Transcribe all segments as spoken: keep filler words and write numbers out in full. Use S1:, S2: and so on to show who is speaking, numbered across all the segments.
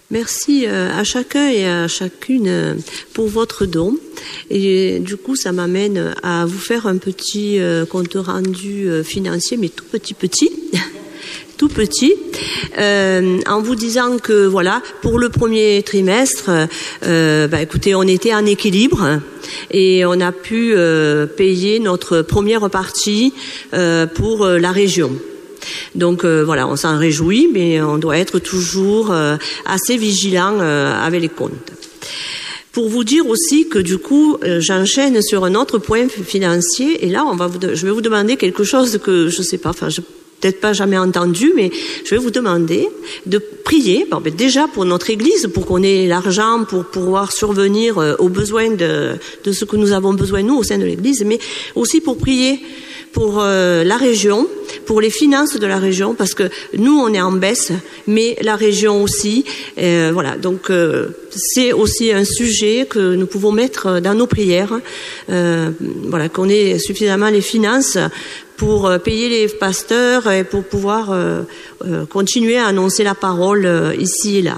S1: Merci à chacun et à chacune pour votre don. Et du coup, ça m'amène à vous faire un petit compte rendu financier, mais tout petit petit. tout petit, euh, en vous disant que voilà, pour le premier trimestre, euh, bah, écoutez, on était en équilibre et on a pu euh, payer notre première partie euh, pour euh, la région. Donc euh, voilà, on s'en réjouit, mais on doit être toujours euh, assez vigilant euh, avec les comptes. Pour vous dire aussi que du coup, euh, j'enchaîne sur un autre point financier, et là, on va vous de- je vais vous demander quelque chose que je sais pas, enfin, je peut-être pas jamais entendu, mais je vais vous demander de prier, bon, ben déjà pour notre Église, pour qu'on ait l'argent pour pouvoir survenir euh, aux besoins de, de ce que nous avons besoin nous au sein de l'Église, mais aussi pour prier pour euh, la région, pour les finances de la région, parce que nous on est en baisse, mais la région aussi. Euh, voilà, donc euh, c'est aussi un sujet que nous pouvons mettre dans nos prières. Euh, voilà, qu'on ait suffisamment les finances pour payer les pasteurs et pour pouvoir euh, euh, continuer à annoncer la parole euh, ici et là.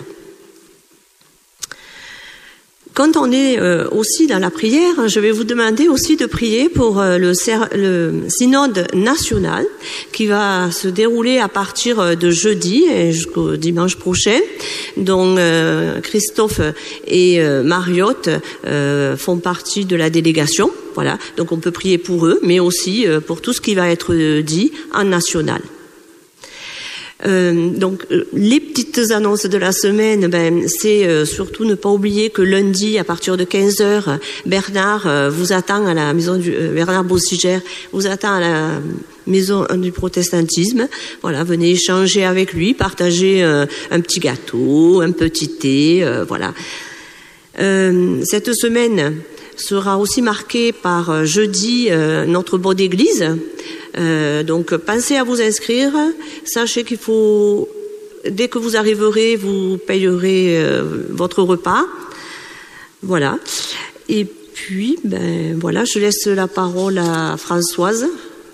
S1: Quand on est euh, aussi dans la prière, je vais vous demander aussi de prier pour euh, le, le synode national qui va se dérouler à partir de jeudi et jusqu'au dimanche prochain, dont euh, Christophe et euh, Mariotte euh, font partie de la délégation. Voilà, donc on peut prier pour eux, mais aussi euh, pour tout ce qui va être dit en national. Euh, donc euh, les petites annonces de la semaine, ben c'est euh, surtout ne pas oublier que lundi à partir de quinze heures, Bernard euh, vous attend à la maison du euh, Bernard Bossigère vous attend à la maison du protestantisme. Voilà, venez échanger avec lui, partager euh, un petit gâteau, un petit thé, euh, voilà. Euh, cette semaine sera aussi marquée par euh, jeudi euh, notre bon d'église. Euh, donc pensez à vous inscrire, sachez qu'il faut, dès que vous arriverez, vous payerez euh, votre repas. Voilà. Et puis, ben voilà, je laisse la parole à Françoise.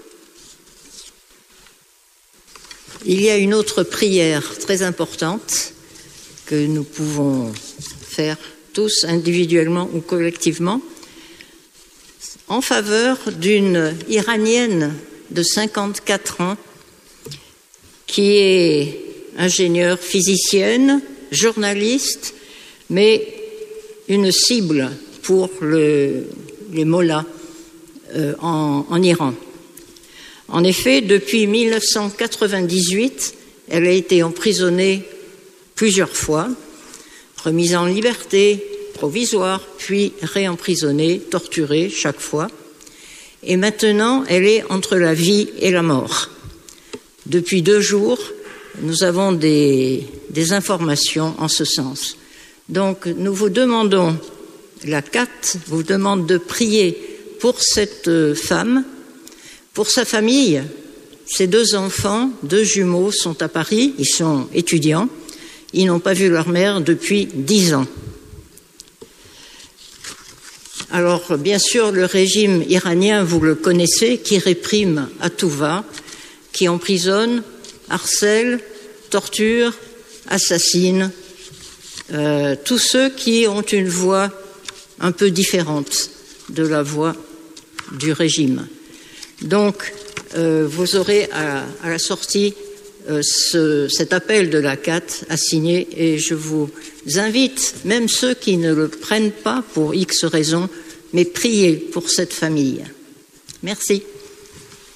S2: Il y a une autre prière très importante que nous pouvons faire tous individuellement ou collectivement en faveur d'une Iranienne de cinquante-quatre ans qui est ingénieure physicienne, journaliste, mais une cible pour le, les mollahs euh, en, en Iran. En effet, depuis mille neuf cent quatre-vingt-dix-huit, elle a été emprisonnée plusieurs fois, remise en liberté provisoire, puis réemprisonnée, torturée chaque fois. Et maintenant, elle est entre la vie et la mort. Depuis deux jours, nous avons des, des informations en ce sens. Donc, nous vous demandons, la C A T vous demande de prier pour cette femme, pour sa famille. Ses deux enfants, deux jumeaux, sont à Paris, ils sont étudiants. Ils n'ont pas vu leur mère depuis dix ans. Alors, bien sûr, le régime iranien, vous le connaissez, qui réprime à tout va, qui emprisonne, harcèle, torture, assassine, euh, tous ceux qui ont une voix un peu différente de la voix du régime. Donc, euh, vous aurez à, à la sortie euh, ce, cet appel de la C A T à signer, et je vous invite, même ceux qui ne le prennent pas pour X raisons, mais priez pour cette famille. Merci.